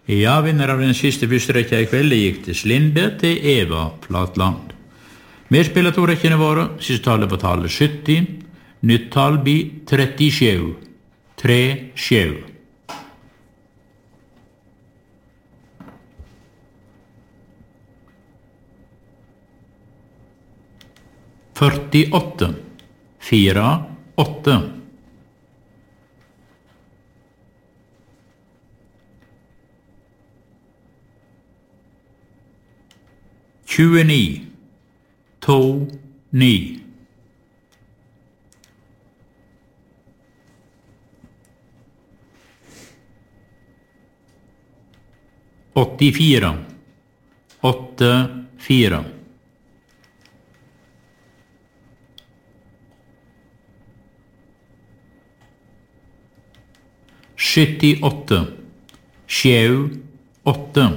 Ja, vinner av den siste førsterekka I kveld gikk til Slinde til Eva Flatland. Medspiller to rekkene våre, siste tallet på tallet 70, nytt tall blir 37, 37. Førtiåtte, 48. 29, 2, 9. 84, 8, 4. 78, 7, 8.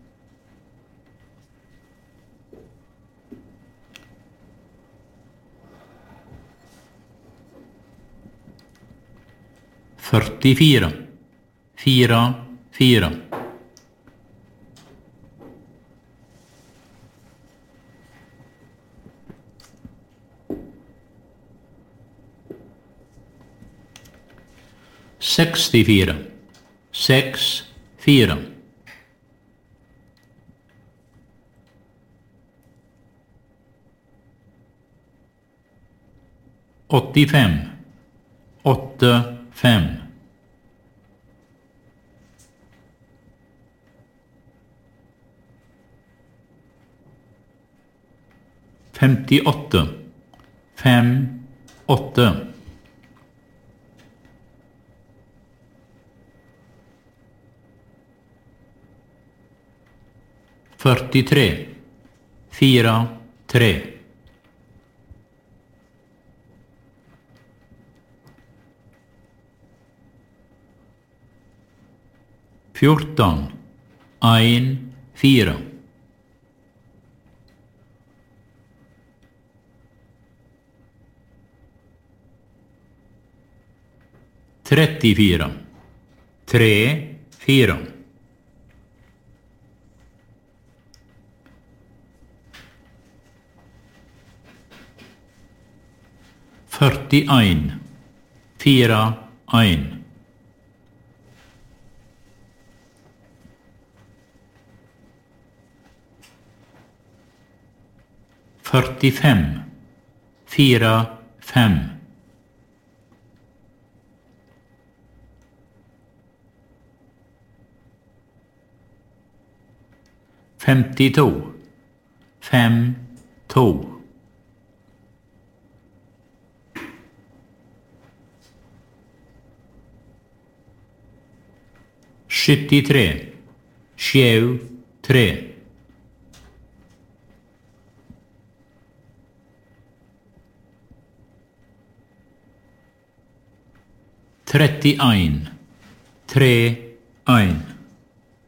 44, 4, 4. 64, 6, 4. 85, 8, 5. 58, 5, 8. 43, 4, 3. 14, 1, 4. 34, 3, 4. 41, 4, 1. 45, 4, 5. 52, 5, 2. 73, 7, 3. 31, 3, 1.